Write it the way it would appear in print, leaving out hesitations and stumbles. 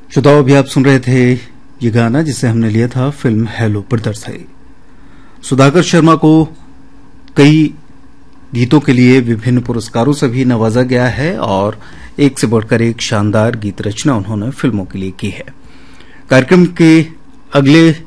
श्रोताओं, अभी आप सुन रहे थे ये गाना जिसे हमने लिया था फिल्म हेलो ब्रदर से। सुधाकर शर्मा को कई गीतों के लिए विभिन्न पुरस्कारों से भी नवाजा गया है और एक से बढ़कर एक शानदार गीत रचना उन्होंने फिल्मों के लिए की है। कार्यक्रम के अगले